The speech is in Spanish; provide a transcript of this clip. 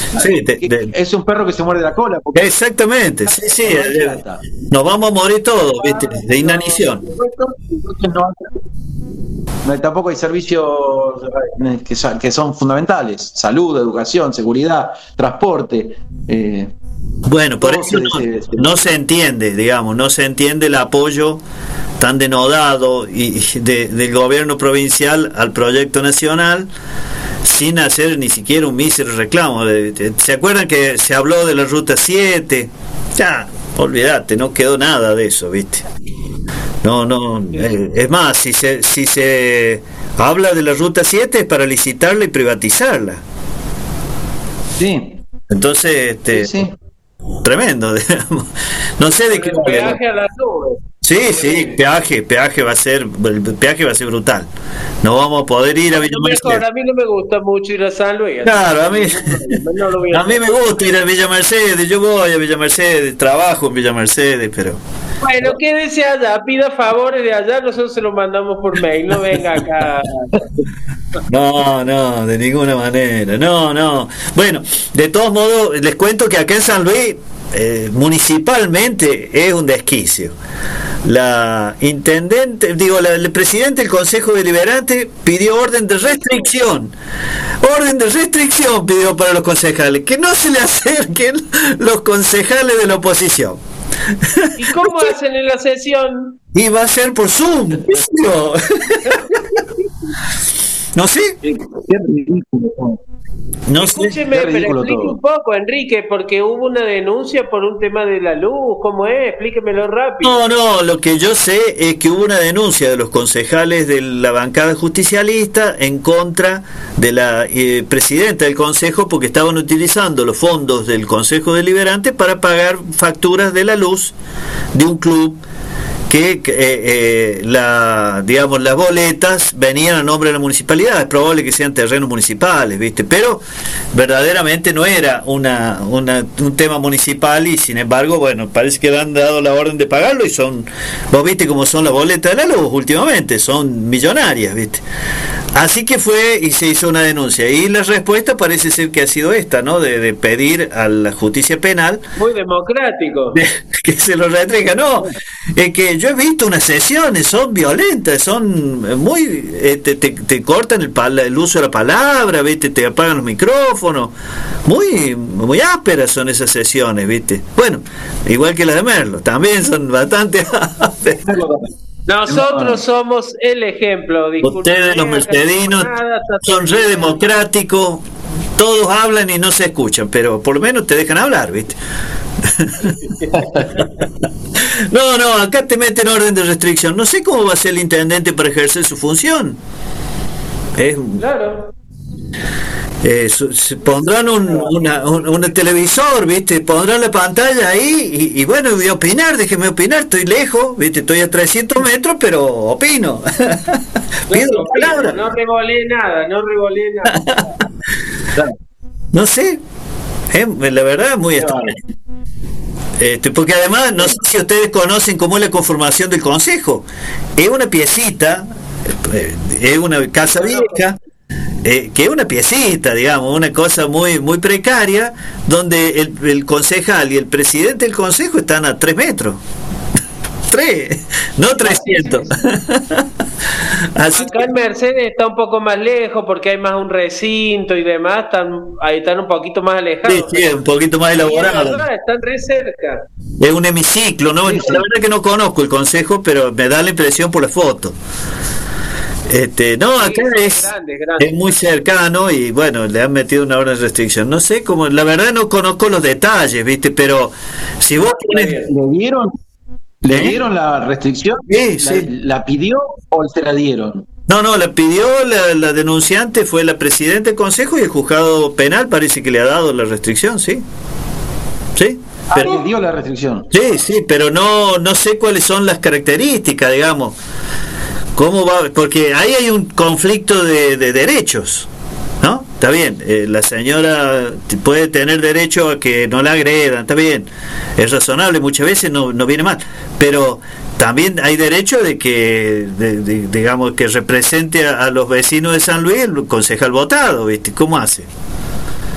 Sí, es un perro que se muerde la cola. Exactamente, sí, nos vamos a morir todos, ¿viste? De inanición. Tampoco hay servicios que son fundamentales: salud, educación, seguridad, transporte. Bueno, por eso no se entiende, digamos, no se entiende el apoyo tan denodado del gobierno provincial al proyecto nacional, sin hacer ni siquiera un mísero reclamo. ¿Se acuerdan que se habló de la Ruta 7? Ya, olvídate, no quedó nada de eso, ¿viste? No, es más, si se habla de la Ruta 7 es para licitarla y privatizarla. Sí. Entonces, sí. Tremendo, digamos. No sé de qué. El peaje a las nubes. Sí, peaje va a ser, el peaje va a ser brutal. No vamos a poder ir a Villa Mercedes. A mí no me gusta mucho ir a San Luis. Claro, a mí me gusta ir a Villa Mercedes. Yo voy a Villa Mercedes, trabajo en Villa Mercedes, pero bueno, quédese allá, pida favores de allá, nosotros se los mandamos por mail, no venga acá. No, de ninguna manera, no. Bueno, de todos modos, les cuento que acá en San Luis, municipalmente, es un desquicio. La intendente, el presidente del Consejo Deliberante pidió orden de restricción pidió para los concejales, que no se le acerquen los concejales de la oposición. ¿Y cómo hacen en la sesión? Y va a ser por Zoom. No sé. No Escúcheme, sé. pero explique un poco, Enrique, porque hubo una denuncia por un tema de la luz. ¿Cómo es? Explíquemelo rápido. No, lo que yo sé es que hubo una denuncia de los concejales de la bancada justicialista en contra de la presidenta del consejo, porque estaban utilizando los fondos del Consejo Deliberante para pagar facturas de la luz de un club que las boletas venían a nombre de la municipalidad. Es probable que sean terrenos municipales, ¿viste? Pero verdaderamente no era un tema municipal, y sin embargo, bueno, parece que le han dado la orden de pagarlo, y vos viste cómo son las boletas de la luz últimamente, son millonarias, ¿viste? Así que fue y se hizo una denuncia, y la respuesta parece ser que ha sido esta, ¿no? De pedir a la justicia penal, muy democrático, que se lo restrinja. No, es que yo he visto unas sesiones, son violentas, son muy te cortan el uso de la palabra, ¿viste? Te apagan los micrófonos, muy ásperas son esas sesiones, ¿viste? Bueno, igual que las de Merlo, también son bastante ásperas. Nosotros somos el ejemplo. Ustedes, los mercedinos, son re democráticos, todos hablan y no se escuchan, pero por lo menos te dejan hablar, ¿viste? No, acá te meten orden de restricción. No sé cómo va a ser el intendente para ejercer su función. Claro. Pondrán un televisor, ¿viste? Pondrán la pantalla ahí y bueno, voy a opinar, déjeme opinar, estoy lejos, ¿viste? Estoy a 300 metros, pero opino. Pido la palabra. No revolé nada. No sé, la verdad es muy extraño. Porque además, no sé si ustedes conocen cómo es la conformación del consejo. Es una piecita, es una casa vieja, que es una piecita, digamos, una cosa muy precaria, donde el concejal y el presidente del consejo están a 3 metros. 3, no 300. Así acá en Mercedes está un poco más lejos porque hay más un recinto y demás, están un poquito más alejados. Sí, un poquito más elaborado. Están re cerca. Es un hemiciclo, ¿no? Sí. La verdad que no conozco el consejo, pero me da la impresión por la foto. No, acá es muy cercano y bueno, le han metido una orden de restricción. No sé cómo, la verdad no conozco los detalles, ¿viste? Pero si vos pones... ¿Le dieron la restricción? Sí. ¿La pidió o se la dieron? No, la pidió la denunciante, fue la presidenta del consejo, y el juzgado penal parece que le ha dado la restricción, ¿sí? ¿Sí? Pero dio la restricción. Sí, pero no sé cuáles son las características, digamos. ¿Cómo va? Porque ahí hay un conflicto de derechos, ¿no? Está bien, la señora puede tener derecho a que no la agredan, está bien, es razonable, muchas veces no viene mal, pero también hay derecho de que, digamos, que represente a los vecinos de San Luis el concejal votado, ¿viste? ¿Cómo hace?